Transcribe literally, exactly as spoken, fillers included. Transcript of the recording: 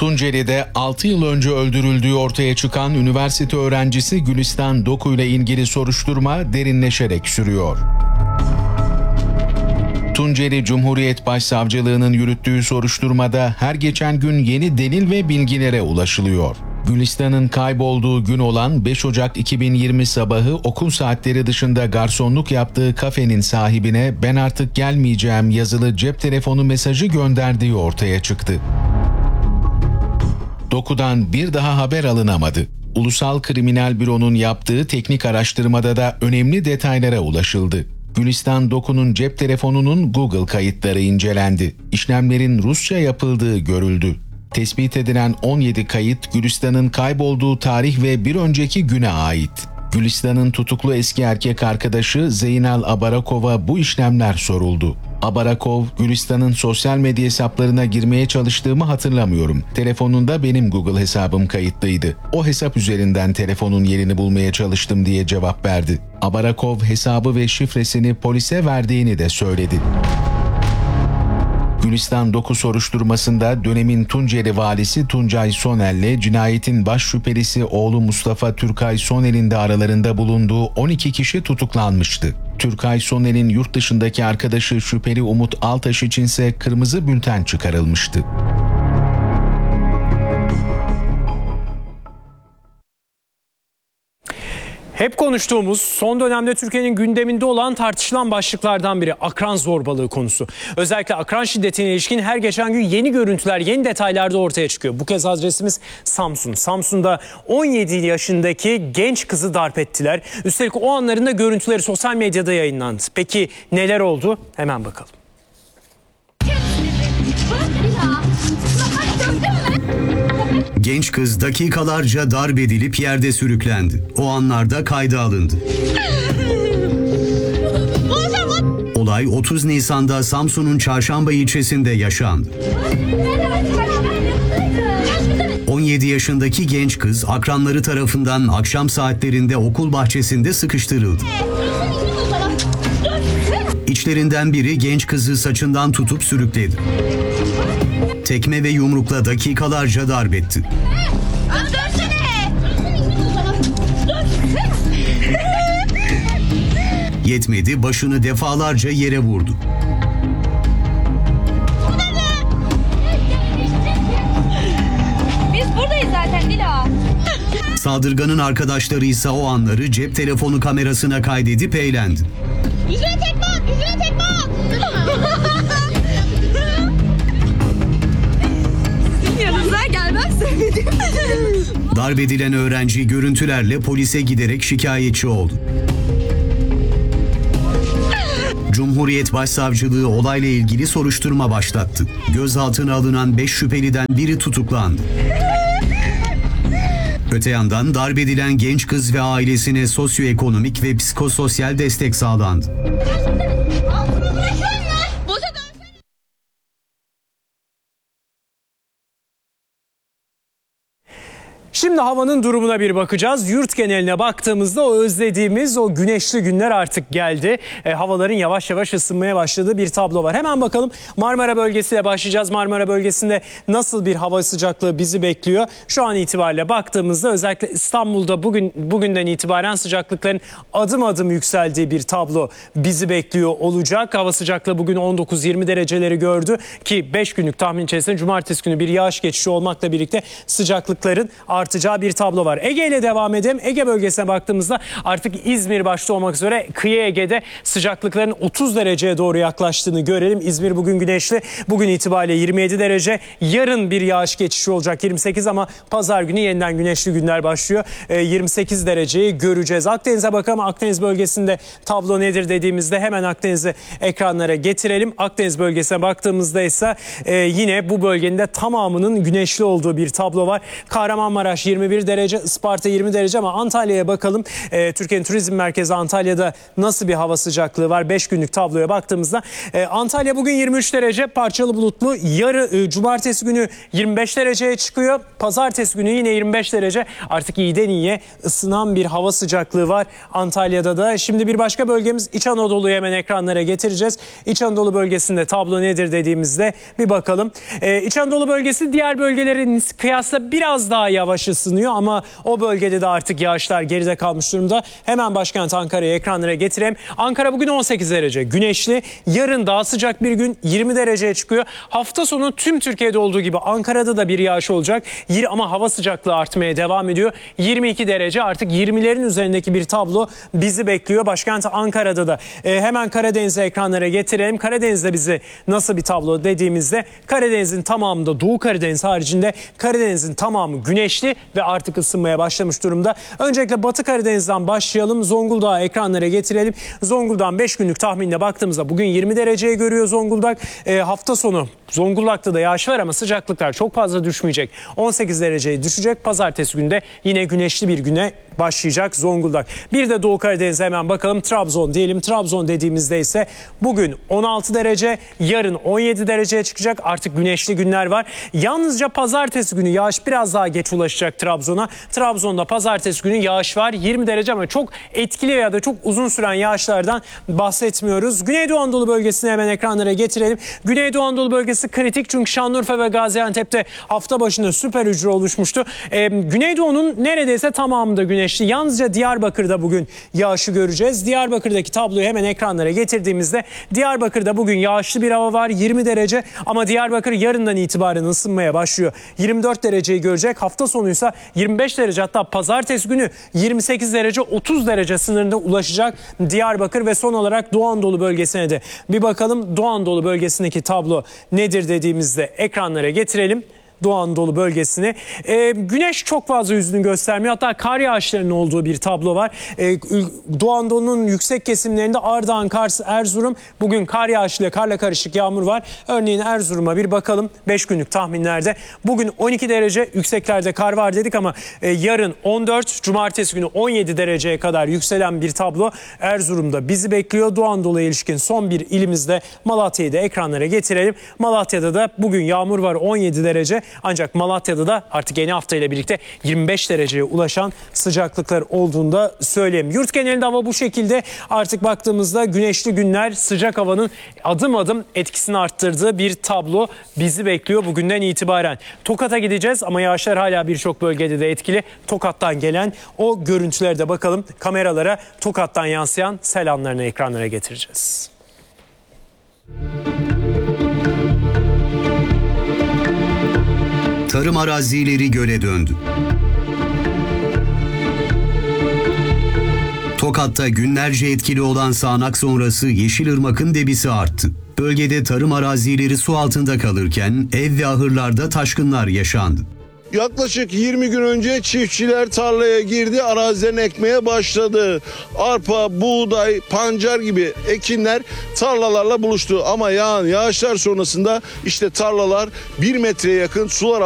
Tunceli'de altı yıl önce öldürüldüğü ortaya çıkan üniversite öğrencisi Gülistan Doku ile ilgili soruşturma derinleşerek sürüyor. Tunceli Cumhuriyet Başsavcılığı'nın yürüttüğü soruşturmada her geçen gün yeni delil ve bilgilere ulaşılıyor. Gülistan'ın kaybolduğu gün olan beş Ocak iki bin yirmi sabahı okul saatleri dışında garsonluk yaptığı kafenin sahibine "Ben artık gelmeyeceğim" yazılı cep telefonu mesajı gönderdiği ortaya çıktı. Doku'dan bir daha haber alınamadı. Ulusal Kriminal Büro'nun yaptığı teknik araştırmada da önemli detaylara ulaşıldı. Gülistan Doku'nun cep telefonunun Google kayıtları incelendi. İşlemlerin Rusça yapıldığı görüldü. Tespit edilen on yedi kayıt Gülistan'ın kaybolduğu tarih ve bir önceki güne ait. Gülistan'ın tutuklu eski erkek arkadaşı Zeynal Abarakov'a bu işlemler soruldu. Abarakov, Gülistan'ın sosyal medya hesaplarına girmeye çalıştığımı hatırlamıyorum. Telefonunda benim Google hesabım kayıtlıydı. O hesap üzerinden telefonun yerini bulmaya çalıştım diye cevap verdi. Abarakov hesabı ve şifresini polise verdiğini de söyledi. Gülistan Doku soruşturmasında dönemin Tunceli valisi Tuncay Sonel'le cinayetin baş şüphelisi oğlu Mustafa Türkay Sonel'in de aralarında bulunduğu on iki kişi tutuklanmıştı. Türkay Sonel'in yurt dışındaki arkadaşı şüpheli Umut Altaş içinse kırmızı bülten çıkarılmıştı. Hep konuştuğumuz, son dönemde Türkiye'nin gündeminde olan tartışılan başlıklardan biri akran zorbalığı konusu. Özellikle akran şiddetine ilişkin her geçen gün yeni görüntüler, yeni detaylar da ortaya çıkıyor. Bu kez adresimiz Samsun. Samsun'da on yedi yaşındaki genç kızı darp ettiler. Üstelik o anların da görüntüleri sosyal medyada yayınlandı. Peki neler oldu? Hemen bakalım. Genç kız dakikalarca darp edilip yerde sürüklendi. O anlarda kayda alındı. Olay otuz Nisan'da Samsun'un Çarşamba ilçesinde yaşandı. on yedi yaşındaki genç kız akranları tarafından akşam saatlerinde okul bahçesinde sıkıştırıldı. İçlerinden biri genç kızı saçından tutup sürükledi. Tekme ve yumrukla dakikalarca darp etti. Yetmedi, başını defalarca yere vurdu. Biz buradayız zaten Dila. Saldırganın arkadaşları ise o anları cep telefonu kamerasına kaydedip eğlendi. Yüzüne tekme at, yüzüne tekme at. Yanımıza gelmez söyledim. Darp edilen öğrenci görüntülerle polise giderek şikayetçi oldu. Cumhuriyet Başsavcılığı olayla ilgili soruşturma başlattı. Gözaltına alınan beş şüpheliden biri tutuklandı. Öte yandan darp edilen genç kız ve ailesine sosyoekonomik ve psikososyal destek sağlandı. Şimdi havanın durumuna bir bakacağız. Yurt geneline baktığımızda o özlediğimiz o güneşli günler artık geldi. E, havaların yavaş yavaş ısınmaya başladığı bir tablo var. Hemen bakalım Marmara bölgesiyle başlayacağız. Marmara bölgesinde nasıl bir hava sıcaklığı bizi bekliyor? Şu an itibariyle baktığımızda özellikle İstanbul'da bugün bugünden itibaren sıcaklıkların adım adım yükseldiği bir tablo bizi bekliyor olacak. Hava sıcaklığı bugün on dokuz yirmi dereceleri gördü ki beş günlük tahmin içerisinde cumartesi günü bir yağış geçişi olmakla birlikte sıcaklıkların artacağı bir tablo var. Ege ile devam edelim. Ege bölgesine baktığımızda artık İzmir başta olmak üzere kıyı Ege'de sıcaklıkların otuz dereceye doğru yaklaştığını görelim. İzmir bugün güneşli. Bugün itibariyle yirmi yedi derece. Yarın bir yağış geçişi olacak yirmi sekiz ama pazar günü yeniden güneşli günler başlıyor. E, yirmi sekiz dereceyi göreceğiz. Akdeniz'e bakalım. Akdeniz bölgesinde tablo nedir dediğimizde hemen Akdeniz'i ekranlara getirelim. Akdeniz bölgesine baktığımızda ise e, yine bu bölgenin de tamamının güneşli olduğu bir tablo var. Kahramanmaraş Beşiktaş yirmi bir derece, Isparta yirmi derece ama Antalya'ya bakalım. Ee, Türkiye'nin turizm merkezi Antalya'da nasıl bir hava sıcaklığı var? beş günlük tabloya baktığımızda e, Antalya bugün yirmi üç derece, parçalı bulutlu. Yarı e, cumartesi günü yirmi beş dereceye çıkıyor. Pazartesi günü yine yirmi beş derece. Artık iyiden iyiye ısınan bir hava sıcaklığı var Antalya'da da. Şimdi bir başka bölgemiz İç Anadolu'yu hemen ekranlara getireceğiz. İç Anadolu bölgesinde tablo nedir dediğimizde bir bakalım. Ee, İç Anadolu bölgesi diğer bölgelerin kıyasla biraz daha yavaş ısınıyor ama o bölgede de artık yağışlar geride kalmış durumda. Hemen başkent Ankara'yı ekranlara getireyim. Ankara bugün on sekiz derece, güneşli. Yarın daha sıcak bir gün, yirmi dereceye çıkıyor. Hafta sonu tüm Türkiye'de olduğu gibi Ankara'da da bir yağış olacak. Ama hava sıcaklığı artmaya devam ediyor. yirmi iki derece, artık yirmilerin üzerindeki bir tablo bizi bekliyor. Başkent Ankara'da da. Ee, hemen Karadeniz'i ekranlara getirelim. Karadeniz'de bizi nasıl bir tablo dediğimizde Karadeniz'in tamamında, Doğu Karadeniz haricinde Karadeniz'in tamamı güneşli ve artık ısınmaya başlamış durumda. Öncelikle Batı Karadeniz'den başlayalım. Zonguldak'ı ekranlara getirelim. Zonguldak'ın beş günlük tahminine baktığımızda bugün yirmi dereceye görüyor Zonguldak. E, hafta sonu Zonguldak'ta da yağış var ama sıcaklıklar çok fazla düşmeyecek. on sekiz dereceye düşecek. Pazartesi günde yine güneşli bir güne başlayacak Zonguldak. Bir de Doğu Karadeniz'e hemen bakalım. Trabzon diyelim. Trabzon dediğimizde ise bugün on altı derece, yarın on yedi dereceye çıkacak. Artık güneşli günler var. Yalnızca pazartesi günü yağış biraz daha geç ulaşacak Trabzon'a. Trabzon'da pazartesi günü yağış var. yirmi derece ama çok etkili veya da çok uzun süren yağışlardan bahsetmiyoruz. Güneydoğu Anadolu bölgesini hemen ekranlara getirelim. Güneydoğu Anadolu bölgesi kritik çünkü Şanlıurfa ve Gaziantep'te hafta başında süper hücre oluşmuştu. Ee, Güneydoğu'nun neredeyse tamamında güneşli. Yalnızca Diyarbakır'da bugün yağışı göreceğiz. Diyarbakır'daki tabloyu hemen ekranlara getirdiğimizde Diyarbakır'da bugün yağışlı bir hava var. yirmi derece ama Diyarbakır yarından itibaren ısınmaya başlıyor. yirmi dört dereceyi görecek. Hafta sonuysa yirmi beş derece, hatta pazartesi günü yirmi sekiz derece, otuz derece sınırında ulaşacak Diyarbakır. Ve son olarak Doğu Anadolu bölgesine de bir bakalım. Doğu Anadolu bölgesindeki tablo nedir dediğimizde ekranlara getirelim. Doğu Anadolu bölgesini. Ee, güneş çok fazla yüzünü göstermiyor. Hatta kar yağışlarının olduğu bir tablo var. Ee, Doğu Anadolu'nun yüksek kesimlerinde Ardahan, Kars, Erzurum bugün kar yağışıyla karla karışık yağmur var. Örneğin Erzurum'a bir bakalım beş günlük tahminlerde. Bugün on iki derece, yükseklerde kar var dedik ama e, yarın on dört, cumartesi günü on yedi dereceye kadar yükselen bir tablo Erzurum'da bizi bekliyor. Doğu Anadolu'ya ilişkin son bir ilimizde Malatya'yı da ekranlara getirelim. Malatya'da da bugün yağmur var, on yedi derece. Ancak Malatya'da da artık yeni hafta ile birlikte yirmi beş dereceye ulaşan sıcaklıklar olduğunu da söyleyeyim. Yurt genelinde hava bu şekilde. Artık baktığımızda güneşli günler, sıcak havanın adım adım etkisini arttırdığı bir tablo bizi bekliyor bugünden itibaren. Tokat'a gideceğiz ama yağışlar hala birçok bölgede de etkili. Tokat'tan gelen o görüntülere de bakalım. Kameralara Tokat'tan yansıyan sel anlarını ekranlara getireceğiz. Tarım arazileri göle döndü. Tokat'ta günlerce etkili olan sağanak sonrası Yeşilırmak'ın debisi arttı. Bölgede tarım arazileri su altında kalırken ev ve ahırlarda taşkınlar yaşandı. Yaklaşık yirmi gün önce çiftçiler tarlaya girdi, arazilerini ekmeye başladı. Arpa, buğday, pancar gibi ekinler tarlalarla buluştu. Ama yağan yağışlar sonrasında işte tarlalar bir metreye yakın sular